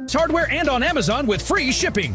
Hardware and on Amazon with free shipping.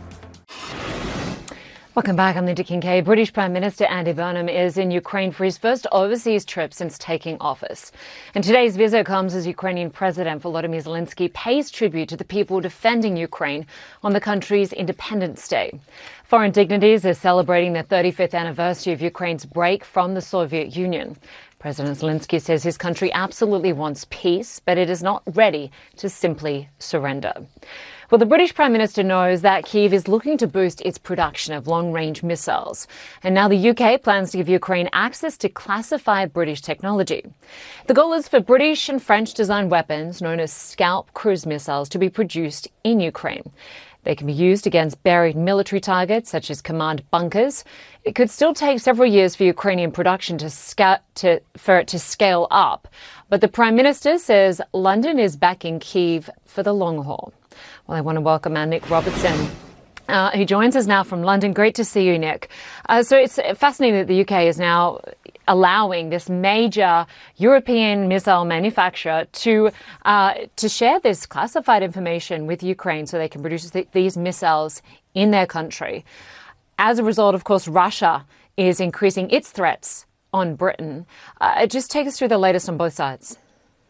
Welcome back. I'm Linda Kincaid. British Prime Minister Andy Burnham is in Ukraine for his first overseas trip since taking office. And today's visit comes as Ukrainian President Volodymyr Zelensky pays tribute to the people defending Ukraine on the country's Independence Day. Foreign dignitaries are celebrating the 35th anniversary of Ukraine's break from the Soviet Union. President Zelensky says his country absolutely wants peace, but it is not ready to simply surrender. Well, the British Prime Minister knows that Kyiv is looking to boost its production of long-range missiles. And now the UK plans to give Ukraine access to classified British technology. The goal is for British and French-designed weapons, known as Scalp cruise missiles, to be produced in Ukraine. They can be used against buried military targets, such as command bunkers. It could still take several years for Ukrainian production for it to scale up. But the Prime Minister says London is backing Kyiv for the long haul. Well, I want to welcome Nick Robertson, who joins us now from London. Great to see you, Nick. So it's fascinating that the UK is now allowing this major European missile manufacturer to share this classified information with Ukraine so they can produce these missiles in their country. As a result, of course, Russia is increasing its threats on Britain. Just take us through the latest on both sides.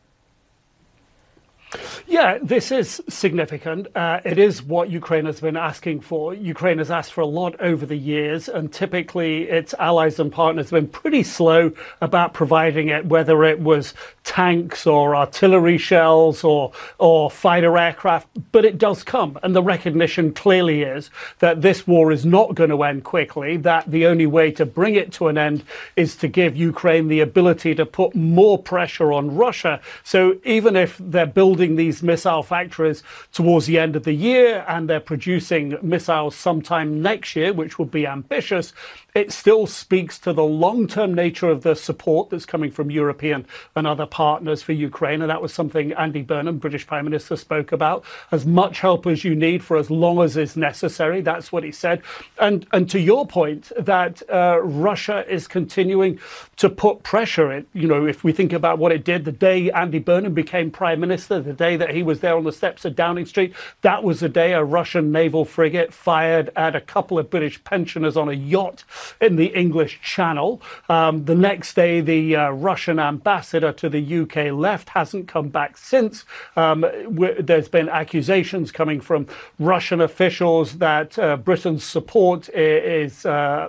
Yeah, this is significant. It is what Ukraine has been asking for. Ukraine has asked for a lot over the years, and typically its allies and partners have been pretty slow about providing it, whether it was tanks or artillery shells or fighter aircraft. But it does come, and the recognition clearly is that this war is not going to end quickly, that the only way to bring it to an end is to give Ukraine the ability to put more pressure on Russia. So even if they're building these missile factories towards the end of the year and they're producing missiles sometime next year, which would be ambitious, it still speaks to the long-term nature of the support that's coming from European and other partners for Ukraine. And that was something Andy Burnham, British Prime Minister, spoke about. As much help as you need for as long as is necessary. That's what he said. And to your point, that Russia is continuing to put pressure. If we think about what it did the day Andy Burnham became Prime Minister, the day that he was there on the steps of Downing Street, that was the day a Russian naval frigate fired at a couple of British pensioners on a yacht in the English Channel. The next day, the Russian ambassador to the UK left, hasn't come back since. There's been accusations coming from Russian officials that Britain's support is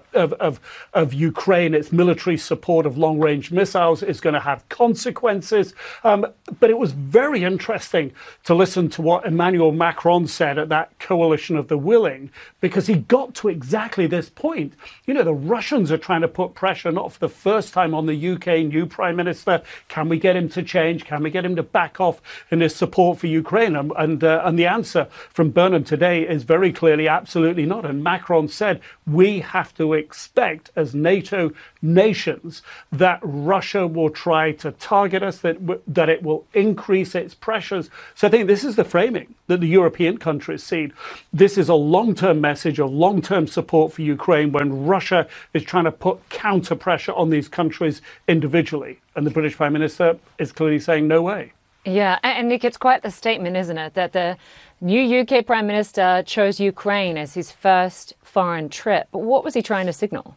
of Ukraine, its military support of long-range missiles, is going to have consequences. But it was very interesting to listen to what Emmanuel Macron said at that coalition of the willing, because he got to exactly this point. The Russians are trying to put pressure, not for the first time, on the UK new Prime Minister. Can we get him to change? Can we get him to back off in his support for Ukraine? And the answer from Burnham today is very clearly absolutely not. And Macron said, we have to expect as NATO nations that Russia will try to target us, that it will increase its pressures. So I think this is the framing that the European countries see. This is a long-term message of long-term support for Ukraine when Russia is trying to put counter pressure on these countries individually. And the British Prime Minister is clearly saying no way. Yeah, and Nick, it's quite the statement, isn't it, that the new UK Prime Minister chose Ukraine as his first foreign trip. But what was he trying to signal?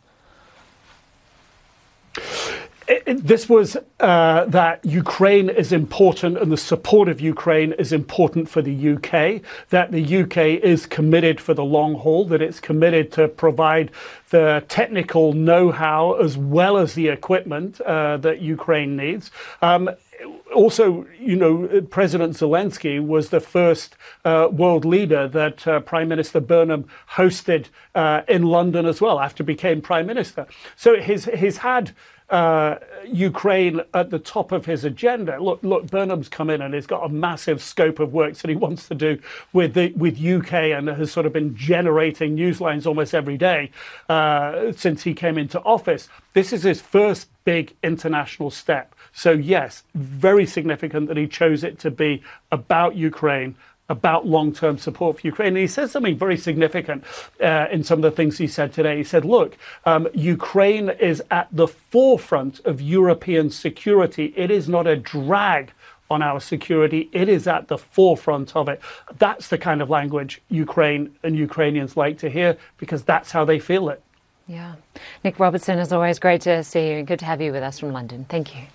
This was that Ukraine is important and the support of Ukraine is important for the UK, that the UK is committed for the long haul, that it's committed to provide the technical know-how as well as the equipment that Ukraine needs. Also, President Zelensky was the first world leader that Prime Minister Burnham hosted in London as well after he became Prime Minister. So he's had Ukraine at the top of his agenda. Look, Burnham's come in and he's got a massive scope of work that he wants to do with UK, and has sort of been generating news lines almost every day since he came into office. This is his first big international step. So yes, very significant that he chose it to be about Ukraine, about long-term support for Ukraine. And he says something very significant in some of the things he said today. He said, look, Ukraine is at the forefront of European security. It is not a drag on our security. It is at the forefront of it. That's the kind of language Ukraine and Ukrainians like to hear because that's how they feel it. Yeah. Nick Robertson, as always, great to see you and good to have you with us from London. Thank you.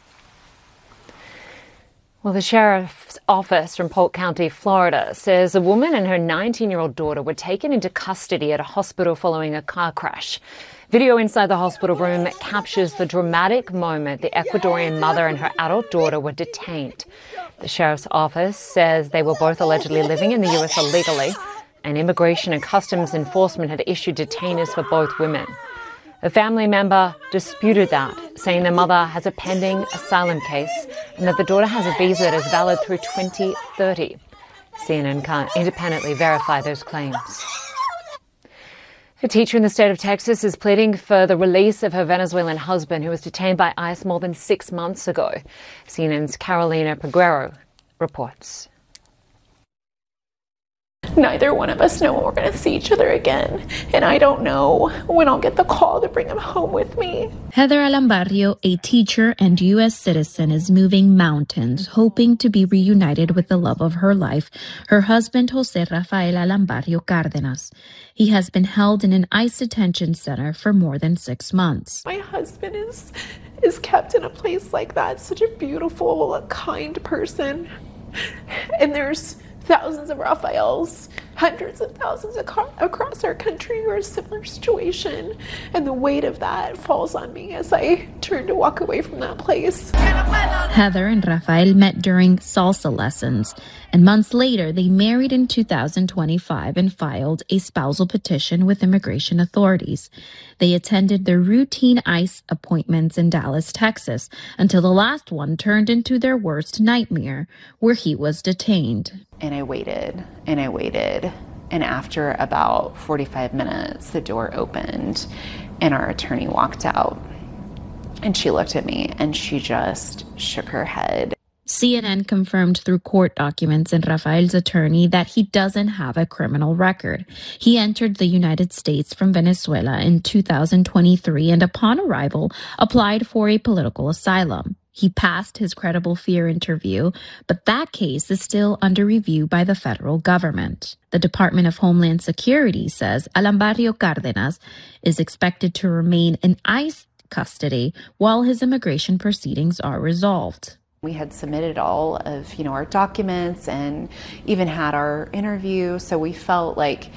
Well, the sheriff's office from Polk County, Florida, says a woman and her 19-year-old daughter were taken into custody at a hospital following a car crash. Video inside the hospital room captures the dramatic moment the Ecuadorian mother and her adult daughter were detained. The sheriff's office says they were both allegedly living in the U.S. illegally, and Immigration and Customs Enforcement had issued detainers for both women. A family member disputed that, saying their mother has a pending asylum case and that the daughter has a visa that is valid through 2030. CNN can't independently verify those claims. A teacher in the state of Texas is pleading for the release of her Venezuelan husband who was detained by ICE more than 6 months ago. CNN's Carolina Peguero reports. Neither one of us know when we're going to see each other again, and I don't know when I'll get the call to bring him home with me. Heather Alambarrio, a teacher and U.S. citizen, is moving mountains, hoping to be reunited with the love of her life, her husband, Jose Rafael Alambarrio Cárdenas. He has been held in an ICE detention center for more than 6 months. My husband is kept in a place like that, such a beautiful, kind person, and there's thousands of Rafaels, hundreds of thousands across our country who are in a similar situation. And the weight of that falls on me as I turn to walk away from that place. Heather and Rafael met during salsa lessons, and months later they married in 2025 and filed a spousal petition with immigration authorities. They attended their routine ICE appointments in Dallas, Texas, until the last one turned into their worst nightmare, where he was detained. And I waited, and I waited. And after about 45 minutes, the door opened and our attorney walked out. And she looked at me and she just shook her head. CNN confirmed through court documents and Rafael's attorney that he doesn't have a criminal record. He entered the United States from Venezuela in 2023 and upon arrival applied for a political asylum. He passed his credible fear interview, but that case is still under review by the federal government. The Department of Homeland Security says Alambarrio Cárdenas is expected to remain in ICE custody while his immigration proceedings are resolved. We had submitted all of, our documents and even had our interview, so we felt like,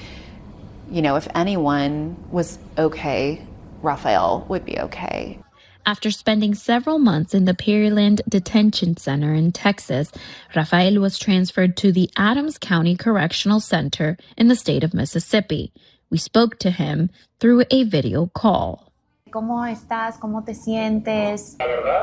if anyone was okay, Rafael would be okay. After spending several months in the Pearland Detention Center in Texas, Rafael was transferred to the Adams County Correctional Center in the state of Mississippi. We spoke to him through a video call. ¿Cómo estás? ¿Cómo te sientes?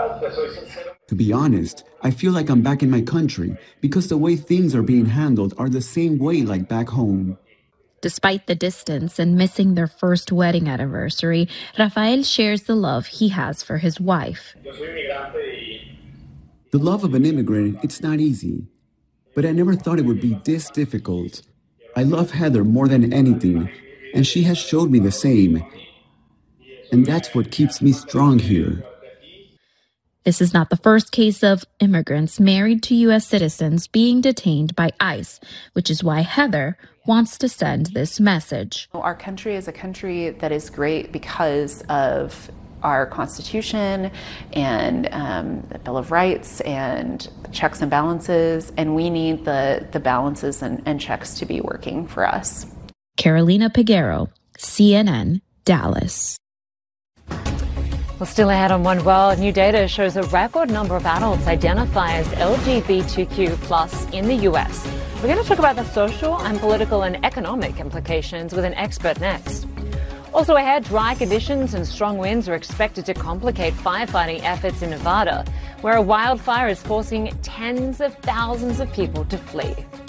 To be honest, I feel like I'm back in my country because the way things are being handled are the same way like back home. Despite the distance and missing their first wedding anniversary, Rafael shares the love he has for his wife. The love of an immigrant, it's not easy. But I never thought it would be this difficult. I love Heather more than anything, and she has showed me the same. And that's what keeps me strong here. This is not the first case of immigrants married to U.S. citizens being detained by ICE, which is why Heather wants to send this message. Our country is a country that is great because of our Constitution and the Bill of Rights and checks and balances, and we need the balances and checks to be working for us. Carolina Peguero, CNN, Dallas. Well, still ahead on One World, new data shows a record number of adults identify as LGBTQ+ in the US. We're going to talk about the social and political and economic implications with an expert next. Also ahead, dry conditions and strong winds are expected to complicate firefighting efforts in Nevada, where a wildfire is forcing tens of thousands of people to flee.